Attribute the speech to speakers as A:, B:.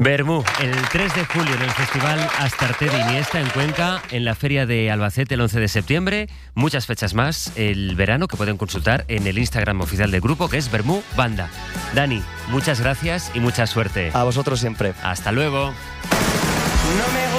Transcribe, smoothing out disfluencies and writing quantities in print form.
A: Bermú, el 3 de julio en el Festival Astarte de Iniesta en Cuenca, en la Feria de Albacete el 11 de septiembre, muchas fechas más el verano que pueden consultar en el Instagram oficial del grupo, que es Bermú Banda. Dani, muchas gracias y mucha suerte.
B: A vosotros siempre.
A: Hasta luego.
C: No me